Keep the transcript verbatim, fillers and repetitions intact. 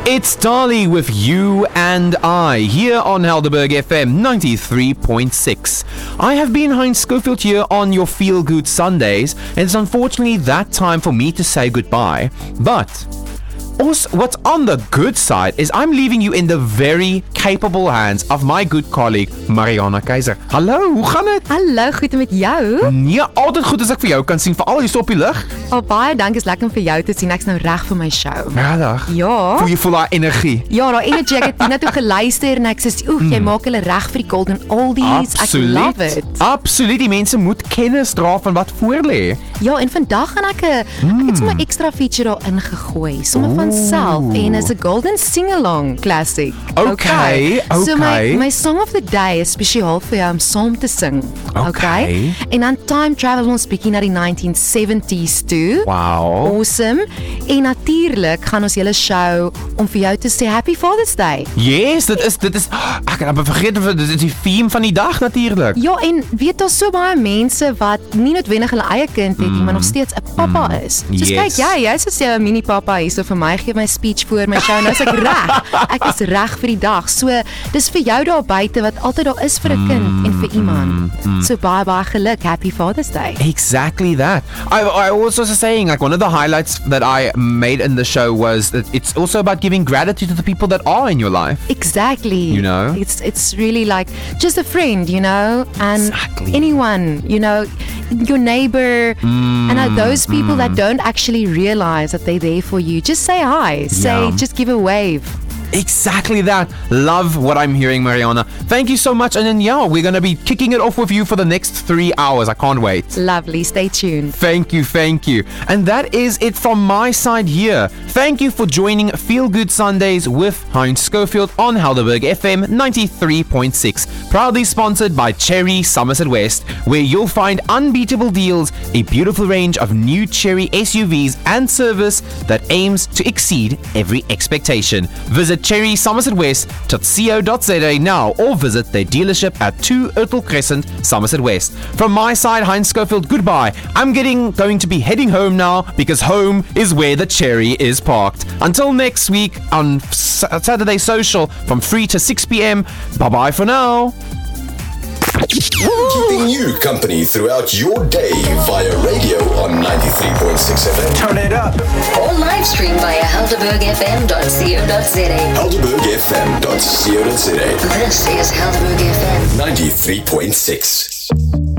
It's Dali with You and I, here on Helderberg F M ninety-three point six. I have been Heinz Schofield here on your Feel Good Sundays, and it's unfortunately that time for me to say goodbye. But also, what's on the good side is I'm leaving you in the very capable hands of my good colleague Mariana Keiser. Hallo, hoe gaan dit? Hallo, goed met jou? Nee, altyd goed as ek vir jou kan sien, veral hier op die lig. Oh, baie dankie, is lekker om vir jou te sien. Ek's nou reg vir my show. Regtig? Ja. Voel jy voel daai energie? Ja, daai energie, ek het Tina toe geluister en ek sê, oef, jy maak hulle reg vir die Golden Oldies. Absoluut. Ek love it. Absoluut, die mense moet kennis dra van wat voorlê. Ja, en vandag gaan ek 'n mm. ek het sommer extra feature daarin gegooi, sommer van self en is 'n Golden Sing-along classic. Okay, okay. So my my song of the day is spesiaal vir jou om saam te sing. Okay. Okay. En dan time travel ons bietjie na die nineteen seventies toe. Wow. Awesome. En natuurlik gaan ons julle show om vir jou te sê Happy Father's Day. Yes, dit is dit is ek het amper vergeet of dit is die theme van die dag natuurlik. Ja, en weet daar so baie mense wat nie noodwendig hulle eie kind het nie, mm. maar nog steeds 'n pappa mm. is. Soos Yes. kyk jy, jy's so 'n mini pappa hierso vir my, gee my speech voor my show, nou is ek reg. Ek is reg vir die dag. So dis vir jou daar buite wat altyd daar is vir 'n kind en vir iemand. Mm. So baie baie geluk, Happy Father's Day. Exactly that. I, I was also saying, like, one of the highlights that I made in the show was that it's also about giving gratitude to the people that are in your life. Exactly. You know? It's it's really like just a friend, you know, and Exactly. anyone, you know, your neighbor, Mm, and are those people mm. that don't actually realize that they're there for you. Just say hi. Say, Yeah. just give a wave. Exactly that. Love what I'm hearing, Mariana. Thank you so much. And then, yeah, we're going to be kicking it off with you for the next three hours. I can't wait. Lovely. Stay tuned. Thank you, thank you. And that is it from my side here. Thank you for joining Feel Good Sundays with Heinz Schofield on Helderberg F M ninety-three point six. Proudly sponsored by Cherry Somerset West, where you'll find unbeatable deals, a beautiful range of new Cherry S U Vs and service that aims to exceed every expectation. Visit cherry somerset west dot co dot za now or visit their dealership at two Ertel Crescent, Somerset West. From my side, Heinz Schofield, goodbye. I'm getting going to be heading home now because home is where the Cherry is parked. Until next week on S- Saturday Social from three to six p.m. Bye-bye for now. Keeping you company throughout your day via radio on ninety-three point six F M. Turn it up. Or live stream via helderberg f m dot co dot za. helderberg f m dot co dot za. This is Helderberg F M ninety-three point six.